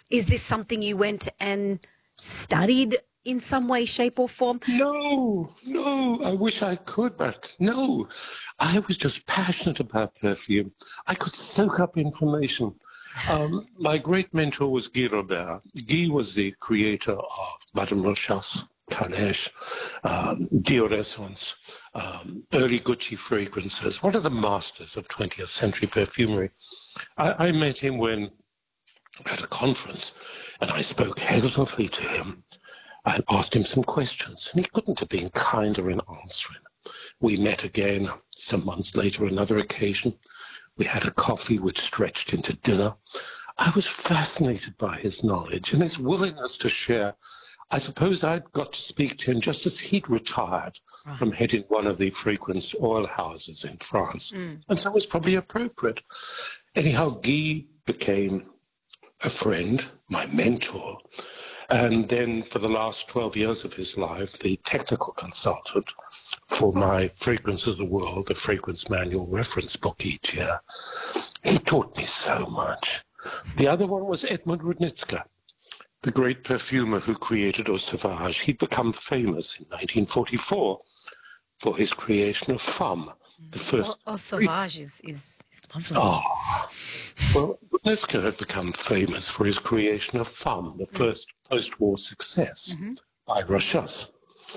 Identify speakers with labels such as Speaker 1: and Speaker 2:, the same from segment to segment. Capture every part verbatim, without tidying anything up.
Speaker 1: Is this something you went and studied in some way, shape or form?
Speaker 2: No, no, I wish I could, but no. I was just passionate about perfume. I could soak up information. Um, my great mentor was Guy Robert. Guy was the creator of Madame Rochas, Carnage, um, Dior Essence, um, early Gucci fragrances. One of the masters of twentieth century perfumery. I, I met him when at a conference, and I spoke hesitantly to him. I asked him some questions, and he couldn't have been kinder in answering. We met again some months later, another occasion. We had a coffee which stretched into dinner. I was fascinated by his knowledge and his willingness to share. I suppose I'd got to speak to him just as he'd retired
Speaker 1: Right.
Speaker 2: from heading one of the fragrance oil houses in France.
Speaker 1: Mm.
Speaker 2: And so it was probably appropriate. Anyhow, Guy became a friend, my mentor, and then for the last twelve years of his life, the technical consultant for my Fragrance of the World, the fragrance manual reference book each year. He taught me so much. The other one was Edmund Rudnitzer, the great perfumer who created Eau Sauvage. He'd become famous in nineteen forty-four for his creation of Femme, the first...
Speaker 1: Eau Sauvage is, is, is lovely.
Speaker 2: Oh, well, Rudnitzer had become famous for his creation of Femme, the first post-war success
Speaker 1: Mm-hmm.
Speaker 2: by Rochas.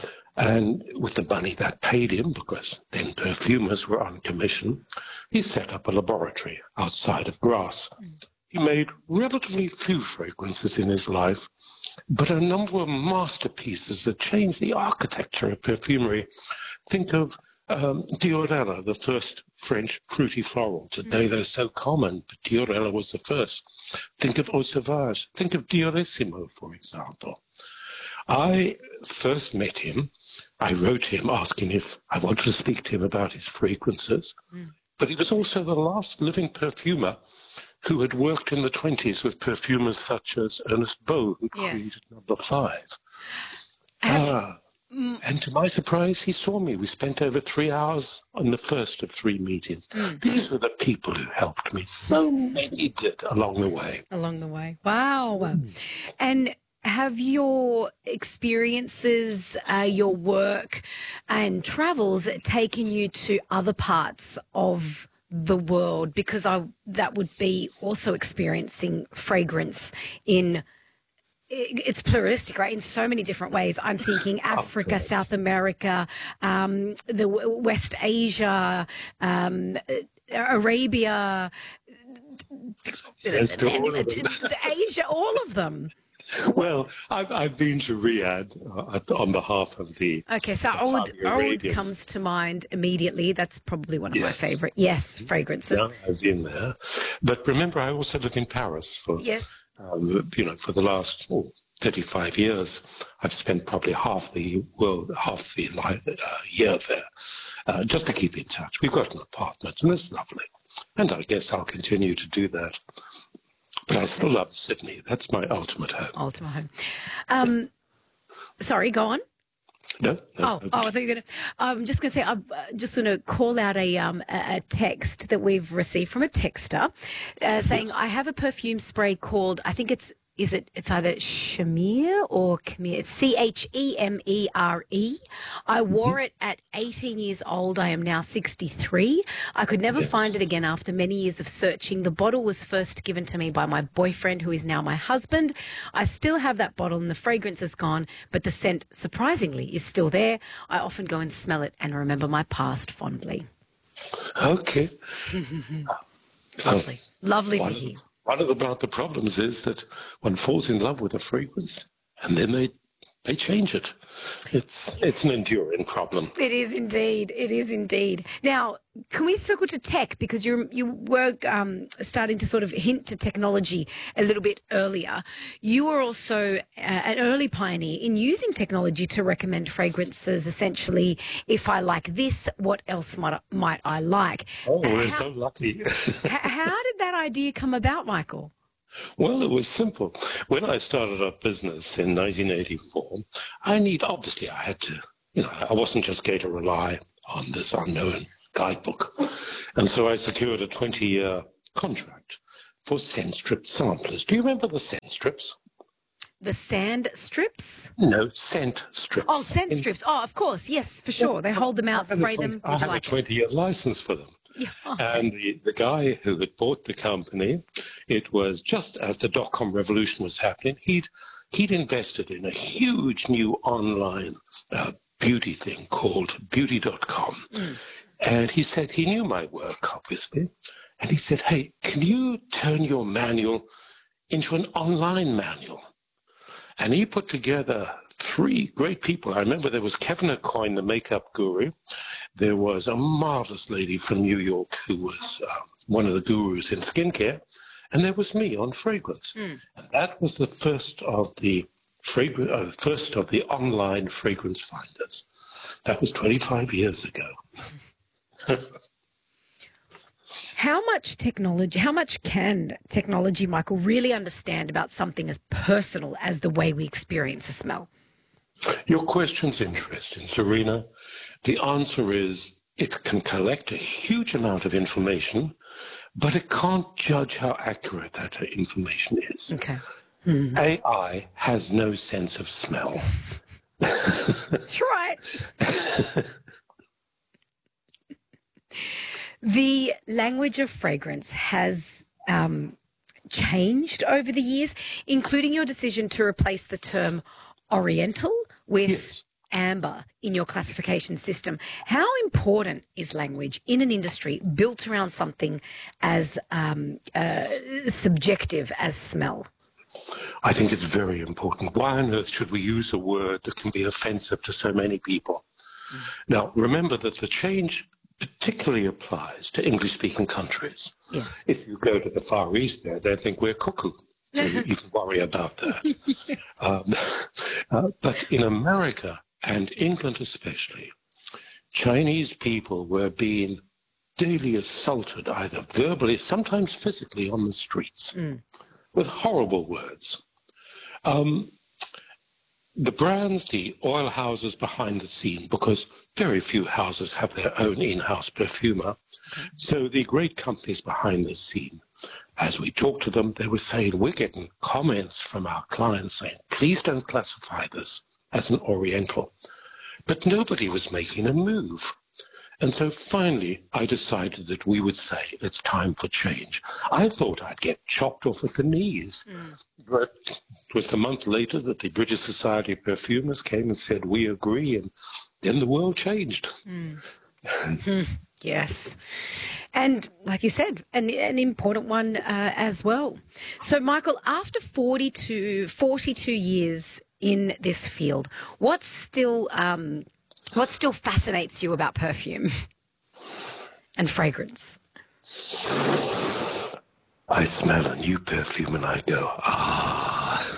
Speaker 2: And with the money that paid him, because then perfumers were on commission, he set up a laboratory outside of Grasse. Mm. He made relatively few fragrances in his life, but a number of masterpieces that changed the architecture of perfumery. Think of um, Diorella, the first French fruity floral. Today mm. they're so common, but Diorella was the first. Think of Eau Sauvage. Think of Diorissimo, for example. I first met him. I wrote him asking if I wanted to speak to him about his fragrances. Mm. But he was also the last living perfumer who had worked in the twenties with perfumers such as Ernest Beau, who
Speaker 1: Yes.
Speaker 2: created Number Five.
Speaker 1: Have
Speaker 2: Ah,
Speaker 1: mm.
Speaker 2: and to my surprise, he saw me. We spent over three hours on the first of three meetings.
Speaker 1: Mm.
Speaker 2: These were the people who helped me. So many did along the way.
Speaker 1: Along the way. Wow. Mm. And have your experiences, uh, your work and travels taken you to other parts of the world? Because I that would be also experiencing fragrance in, it's pluralistic, right, in so many different ways. I'm thinking Africa, South America, um, the West Asia, um, Arabia,
Speaker 2: Yes, to all of them.
Speaker 1: Asia, all of them.
Speaker 2: Well, I've, I've been to Riyadh uh, on behalf of the...
Speaker 1: Okay, so Oud, Oud comes to mind immediately. That's probably one of
Speaker 2: yes.
Speaker 1: my favourite, yes, fragrances.
Speaker 2: Yeah, I've been there. But remember, I also lived in Paris for,
Speaker 1: yes.
Speaker 2: um, you know, for the last oh, thirty-five years. I've spent probably half the world, half the uh, year there, uh, just to keep in touch. We've got an apartment, and it's lovely. And I guess I'll continue to do that. But I still love Sydney. That's my ultimate home.
Speaker 1: Ultimate home. Um, sorry, go on.
Speaker 2: No. no
Speaker 1: oh, oh, I thought you were going to. I'm just going to say. I'm just going to call out a um a text that we've received from a texter, uh, saying yes. I have a perfume spray called. I think it's. Is it, it's either Chemere or Chemere. It's C H E M E R E. I wore it at eighteen years old. I am now sixty-three. I could never yes. find it again after many years of searching. The bottle was first given to me by my boyfriend, who is now my husband. I still have that bottle and the fragrance is gone, but the scent, surprisingly, is still there. I often go and smell it and remember my past fondly.
Speaker 2: Okay.
Speaker 1: Lovely. Um, Lovely to
Speaker 2: one,
Speaker 1: hear.
Speaker 2: One of the, the problems is that one falls in love with a fragrance and then they they change it. It's it's an enduring problem.
Speaker 1: It is indeed. It is indeed. Now, can we circle to tech, because you you were um, starting to sort of hint to technology a little bit earlier. You were also uh, an early pioneer in using technology to recommend fragrances. Essentially, if I like this, what else might might I like?
Speaker 2: Oh, we're
Speaker 1: how,
Speaker 2: so lucky.
Speaker 1: How did that idea come about, Michael?
Speaker 2: Well, it was simple. When I started up business in nineteen eighty-four, I need, obviously I had to, you know, I wasn't just going to rely on this unknown guidebook. And so I secured a twenty-year contract for scent strip samplers. Do you remember the scent strips?
Speaker 1: The sand strips?
Speaker 2: No, scent strips.
Speaker 1: Oh, scent
Speaker 2: In-
Speaker 1: strips. Oh, of course. Yes, for sure. They hold them out,
Speaker 2: I had a
Speaker 1: spray
Speaker 2: twenty
Speaker 1: them.
Speaker 2: I
Speaker 1: Would you
Speaker 2: had a
Speaker 1: like it?
Speaker 2: twenty-year license for them.
Speaker 1: Yeah. Okay.
Speaker 2: And the, the guy who had bought the company, it was just as the dot-com revolution was happening, he'd, he'd invested in a huge new online uh, beauty thing called beauty dot com. Mm. And he said he knew my work, obviously. And he said, hey, can you turn your manual into an online manual? And he put together three great people. I remember there was Kevin Aucoin, the makeup guru. There was a marvelous lady from New York who was uh, one of the gurus in skincare. And there was me on fragrance. Mm. And that was the first of the fragrance, uh, first of the online fragrance finders. That was twenty-five years ago.
Speaker 1: How much technology, how much can technology, Michael, really understand about something as personal as the way we experience a smell?
Speaker 2: Your question's interesting, Serena. The answer is it can collect a huge amount of information, but it can't judge how accurate that information is.
Speaker 1: Okay. Hmm.
Speaker 2: A I has no sense of smell.
Speaker 1: That's right. The language of fragrance has um, changed over the years, including your decision to replace the term Oriental with
Speaker 2: yes.
Speaker 1: amber in your classification system. How important is language in an industry built around something as um, uh, subjective as smell?
Speaker 2: I think it's very important. Why on earth should we use a word that can be offensive to so many people? Mm. Now, remember that the change particularly applies to English-speaking countries.
Speaker 1: Yes.
Speaker 2: If you go to the Far East there, they think we're cuckoo. So you even worry about that. Yeah. Um, uh, but in America, and England especially, Chinese people were being daily assaulted, either verbally, sometimes physically, on the streets, mm. with horrible words. Um, the brands, the oil houses behind the scene, because very few houses have their own in-house perfumer. Okay. So the great companies behind the scene, as we talked to them, they were saying, we're getting comments from our clients saying, please don't classify this as an Oriental. But nobody was making a move. And so finally, I decided that we would say it's time for change. I thought I'd get chopped off at the knees. Mm. But it was a month later that the British Society of Perfumers came and said, we agree. And then the world changed.
Speaker 1: Mm. Yes. And like you said, an, an important one uh, as well. So, Michael, after forty-two, forty-two years in this field, what's still... Um, What still fascinates you about perfume and fragrance?
Speaker 2: I smell a new perfume and I go, ah.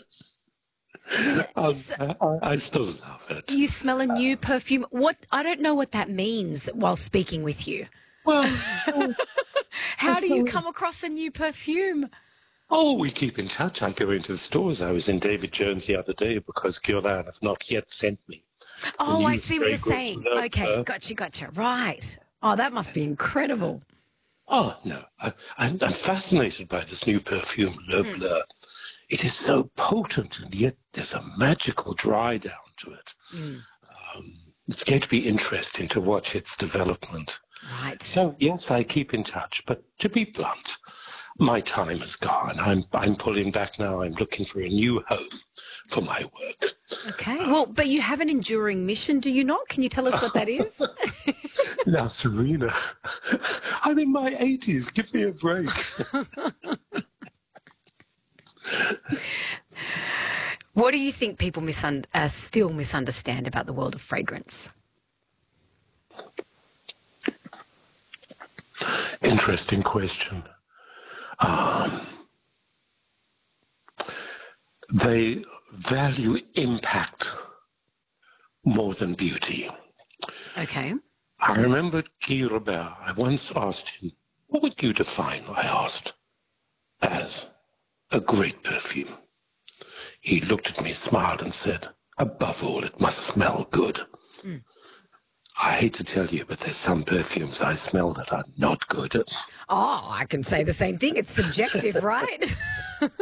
Speaker 1: Yes.
Speaker 2: um, I, I still love it.
Speaker 1: You smell a new perfume. What? I don't know what that means while speaking with you.
Speaker 2: Well,
Speaker 1: how do you come across a new perfume?
Speaker 2: Oh, we keep in touch. I go into the stores. I was in David Jones the other day because Guerlain has not yet sent me.
Speaker 1: Oh, I see what you're saying. Okay, gotcha, gotcha. Right. Oh, that must be incredible.
Speaker 2: Oh, no. I, I'm, I'm fascinated by this new perfume, Le mm. Bleu. It is so potent, and yet there's a magical dry down to it. Mm. Um, it's going to be interesting to watch its development.
Speaker 1: Right.
Speaker 2: So, yes, I keep in touch. But to be blunt, my time is gone. I'm I'm pulling back now. I'm looking for a new home for my work.
Speaker 1: Okay. Well, but you have an enduring mission, do you not? Can you tell us what that is?
Speaker 2: Now, Serena, I'm in my eighties. Give me a break.
Speaker 1: What do you think people misun- uh, still misunderstand about the world of fragrance?
Speaker 2: Interesting question. Um, they value impact more than beauty.
Speaker 1: Okay.
Speaker 2: I remember Guy Robert. I once asked him, what would you define, I asked, as a great perfume? He looked at me, smiled and said, above all, it must smell good. Mm. I hate to tell you, but there's some perfumes I smell that are not good.
Speaker 1: Oh, I can say the same thing. It's subjective, right?